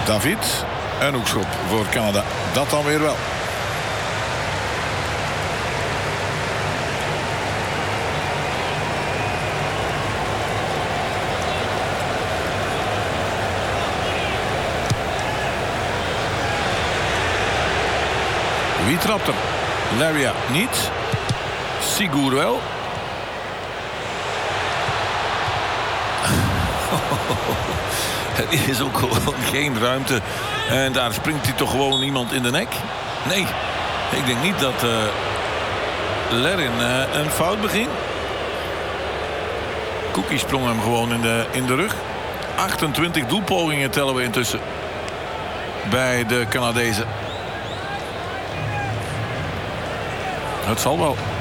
David. Een hoekschop voor Canada. Dat dan weer wel. Wie trapt er? Laria niet. Sigur wel. Er is ook gewoon geen ruimte. En daar springt hij toch gewoon iemand in de nek? Nee, ik denk niet dat Larin een fout beging. Cookie sprong hem gewoon in de rug. 28 doelpogingen tellen we intussen bij de Canadezen. Het zal wel.